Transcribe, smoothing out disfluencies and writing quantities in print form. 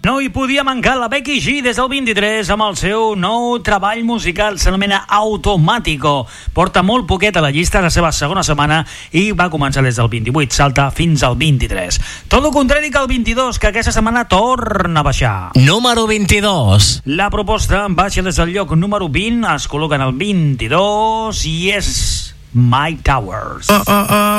No hi podia mancar la Becky G des del 23 amb el seu nou treball musical, s'anomena Automático. Porta molt poquet a la llista, la seva segona setmana, i va començar des del 28, salta fins al 23. Tot el contrari que el 22, que aquesta setmana torna a baixar. Número 22. La proposta baixa des del lloc número 20, es col·loca en el 22 i és Mike Towers.